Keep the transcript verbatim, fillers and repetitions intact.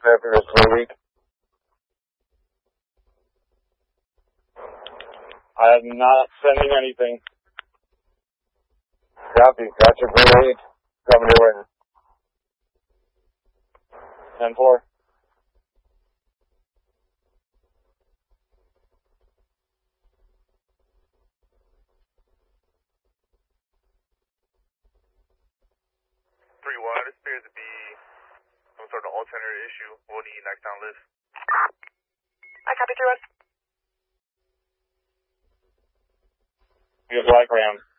after this for a week. I am not sending anything. Copy. Gotcha. Great. Coming your way. ten four. three one, this appears to be some sort of alternate issue. We'll need next down list. I copy three one. We have black round.